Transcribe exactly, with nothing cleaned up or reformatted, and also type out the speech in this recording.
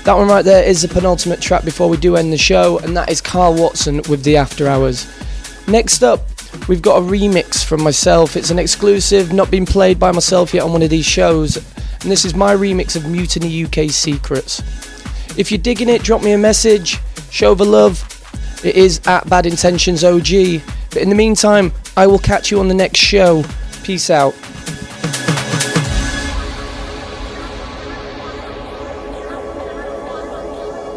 That one right there is the penultimate track before we do end the show, and that is Carl Watson with The After Hours. Next up, we've got a remix from myself. It's an exclusive, not been played by myself yet on one of these shows, and this is my remix of Mutiny U K Secrets. If you're digging it, drop me a message, show the love. It is at Bad Intentions O G. But in the meantime, I will catch you on the next show. Peace out.